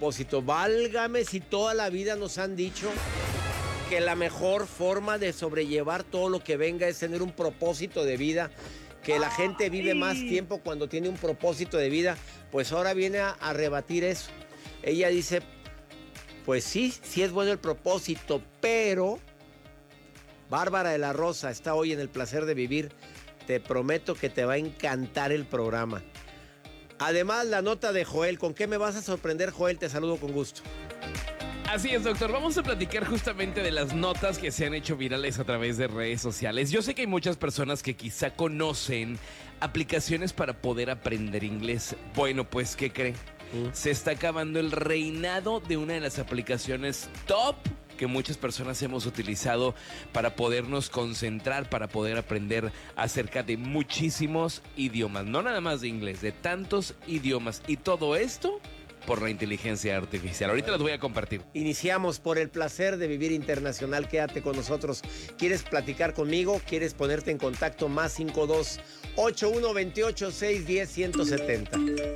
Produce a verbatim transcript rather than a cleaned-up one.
propósito. Válgame si toda la vida nos han dicho que la mejor forma de sobrellevar todo lo que venga es tener un propósito de vida, que la gente vive más tiempo cuando tiene un propósito de vida. Pues ahora viene a, a rebatir eso. Ella dice, pues sí, sí es bueno el propósito, pero Bárbara de la Rosa está hoy en El Placer de Vivir. Te prometo que te va a encantar el programa. Además, la nota de Joel. ¿Con qué me vas a sorprender, Joel? Te saludo con gusto. Así es, doctor. Vamos a platicar justamente de las notas que se han hecho virales a través de redes sociales. Yo sé que hay muchas personas que quizá conocen aplicaciones para poder aprender inglés. Bueno, pues, ¿qué cree? ¿Mm? Se está acabando el reinado de una de las aplicaciones top que muchas personas hemos utilizado para podernos concentrar, para poder aprender acerca de muchísimos idiomas. No nada más de inglés, de tantos idiomas. Y todo esto por la inteligencia artificial. Ahorita las voy a compartir. Iniciamos por El Placer de Vivir Internacional. Quédate con nosotros. ¿Quieres platicar conmigo? ¿Quieres ponerte en contacto? Más cinco dos ocho uno dos ocho seis uno cero uno uno siete cero.